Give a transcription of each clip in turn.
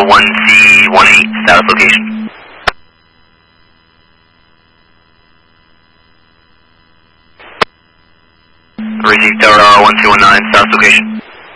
1C18, status location. Receive Tower 1219, status location.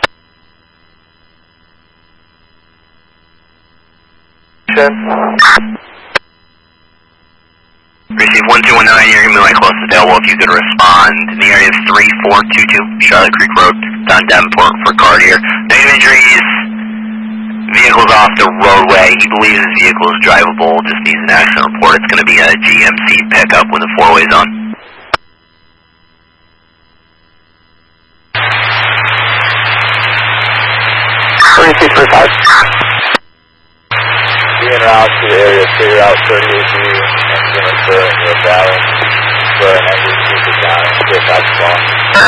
Receive 1219, you're going to be like close available if you could respond in the area of 3422 Charlotte Creek Road, down Davenport for Cartier. Negative injuries, vehicle's off the roadway. He believes his vehicle is drivable, just needs an accident report. It's going to be a GMC pickup when the four-way's on. Be en route to the area, figure out 38B, and transfer your balance for an engine to keep it down and get back to long.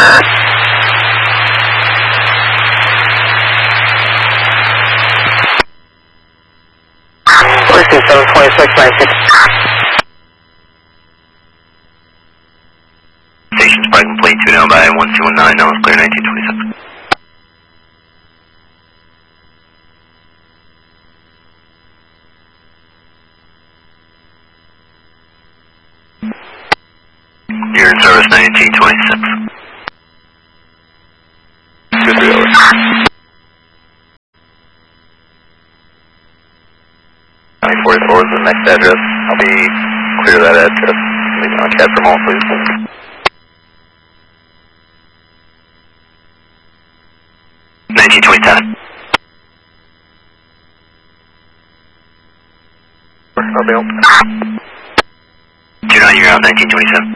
Pushing 72696. Station's probably complete, 2 down by 1219, now it's clear 1927. You're in service 1926. Good to go. 944 is the next address. I'll be clear that address. Leaving on CAD from home, please. I'll be open. 29, you're out 1927.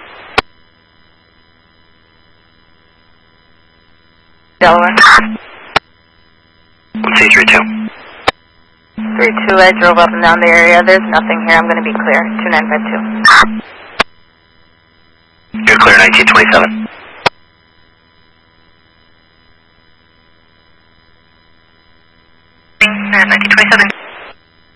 Delaware. 1C32. 32, I drove up and down the area. There's nothing here. I'm going to be clear. 2952. You're clear 1927. 1927.